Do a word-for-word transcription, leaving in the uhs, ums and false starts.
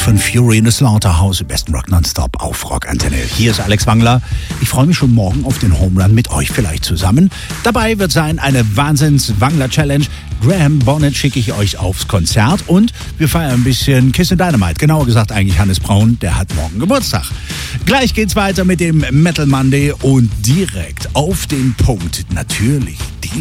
von Fury in the Slaughterhouse im besten Rock Nonstop auf Rock Antenne. Hier ist Alex Wangler. Ich freue mich schon morgen auf den Home Run mit euch vielleicht zusammen. Dabei wird sein eine Wahnsinns-Wangler-Challenge. Graham Bonnet schicke ich euch aufs Konzert und wir feiern ein bisschen Kiss and Dynamite. Genauer gesagt eigentlich Hannes Braun, der hat morgen Geburtstag. Gleich geht's weiter mit dem Metal Monday und direkt auf den Punkt natürlich die